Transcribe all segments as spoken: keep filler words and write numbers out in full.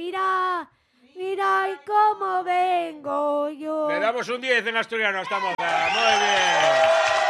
mira, mira y cómo vengo yo. Le damos un diez en asturiano a esta moza. Muy bien.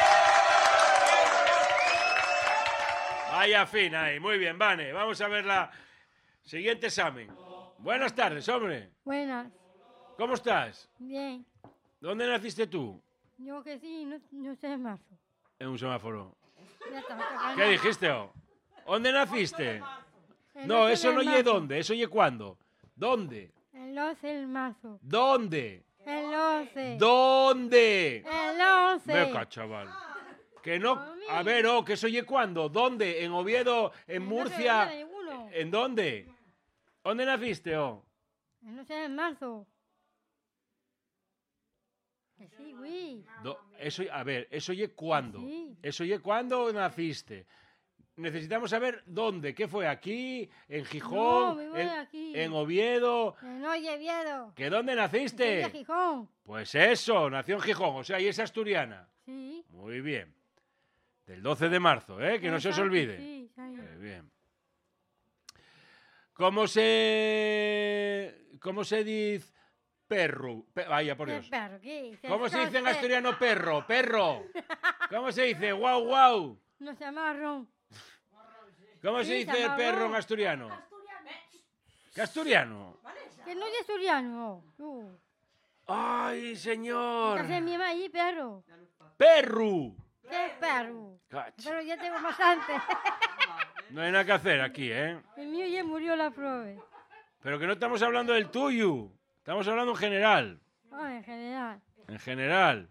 Vaya fina ahí. Muy bien, Vane. Vamos a ver la siguiente examen. Buenas tardes, hombre. Buenas. ¿Cómo estás? Bien. ¿Dónde naciste tú? Yo que sí, no, no sé más. En un semáforo. Ya está, me toca ¿Qué nada. dijiste? Oh? ¿Dónde naciste? El No, once eso del no oye marzo. dónde, eso oye cuándo. ¿Dónde? El once del marzo. ¿Dónde? El once. ¿Dónde? El once. Meca, chaval. Que no. A ver, oh, que eso oye cuándo. ¿Dónde? ¿En Oviedo? ¿En No se Murcia? oye ninguno. ¿En dónde? ¿Dónde naciste, oh? El once de marzo. Que sí, güey. Do- eso, a ver, eso oye cuándo. Sí. Eso oye cuándo naciste. Necesitamos saber dónde. ¿Qué fue? ¿Aquí? ¿En Gijón? No, vivo ¿En, aquí. en Oviedo? En Oviedo. ¿Que dónde Soy naciste? de Gijón. Pues eso, nació en Gijón, o sea, y es asturiana. Sí. Muy bien. Del doce de marzo, ¿eh? Que no se os Exacto, olvide. Sí, sí. Muy bien. ¿Cómo se... ¿Cómo se dice perro? Pe- Vaya, por ¿Qué Dios. perro? ¿Qué dices? ¿Cómo se dice en Entonces, asturiano perro? Perro. ¿Cómo se dice? Guau, guau. No se marrón. ¿Cómo se Sí, dice se llama perro en guau. asturiano? ¿Qué asturiano? Que no es asturiano. Tú. ¡Ay, Casi señor! mi mamá allí, perro. ¡Perro! ¿Qué perro? Cach. Pero ya tengo bastante. No hay nada que hacer aquí, ¿eh? El mío ya murió la prueba. Pero que no estamos hablando del tuyo. Estamos hablando en general. Ah, en general. En general.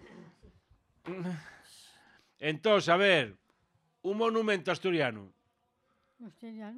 Entonces, a ver, un monumento asturiano. Asturiano.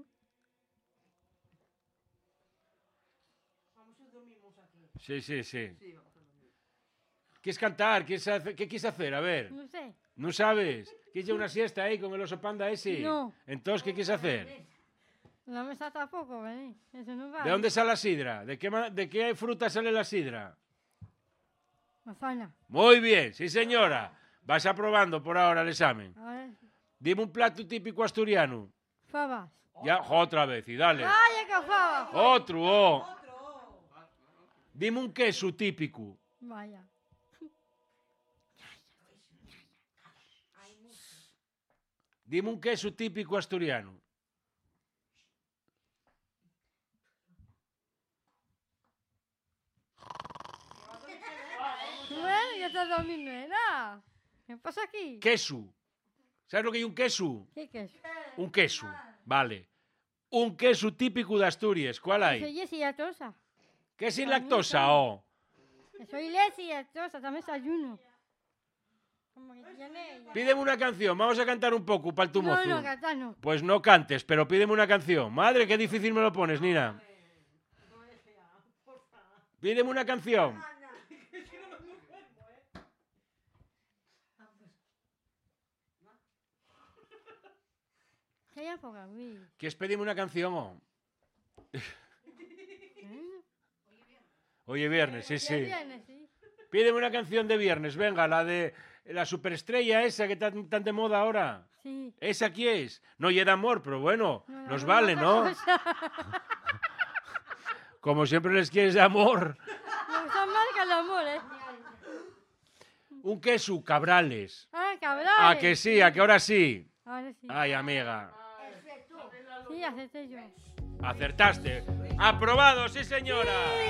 Sí, sí, sí. ¿Quieres cantar? ¿Quieres hacer? ¿Qué quieres hacer? A ver, No sé. ¿no sabes? ¿Quieres llevar una siesta ahí con el oso panda ese? No. Entonces, ¿qué quieres hacer? La mesa tampoco, ¿vale? Eso no vale. ¿De dónde sale la sidra? ¿De qué, ma- de qué fruta sale la sidra? Manzana. Muy bien, sí señora. Vas aprobando por ahora el examen. Ahora sí. Dime un plato típico asturiano. Fabas. Ya, otra vez, y dale. ¡Vaya que fabas! Otro, oh. Dime un queso típico. Vaya. Dime un queso típico asturiano. Bueno, ya está dormindo, ¿verdad? ¿Qué pasa aquí? Queso. ¿Sabes lo que es un queso? ¿Qué es eso? Un queso, vale. Un queso típico de Asturias. ¿Cuál hay? Soy Jessie lactosa. ¿Qué sin También lactosa, está. oh? Soy Leslie lactosa, también desayuno. Como que tiene ella. Pídeme una canción. Vamos a cantar un poco para tu No, mozo. no, gata no. Pues no cantes, pero pídeme una canción. Madre, qué difícil me lo pones, Nina. Pídeme una canción. ¿Qué hay por aquí? ¿Quieres pedirme una canción, oh? ¿Eh? Oye, viernes, sí, Ya sí. viene, sí. Pídeme una canción de viernes, venga, la de la superestrella esa que está tan de moda ahora. Sí. ¿Esa aquí es? No llega de amor, pero bueno, No, no, nos no, vale, otra ¿no? cosa. Como siempre les quieres de amor. Me gusta más que el amor, ¿eh? Un queso, Cabrales. Ah, cabrón. A que sí, a que ahora sí. Ahora sí. Ay, amiga. Sí, acepté yo. Acertaste. Aprobado, sí, señora.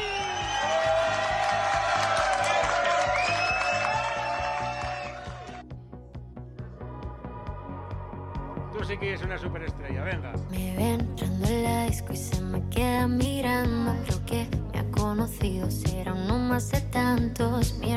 Tú sí que eres una superestrella, venga. Me ven entrando en la disco y se me queda mirando. Creo que me ha conocido, será uno más de tantos. Mi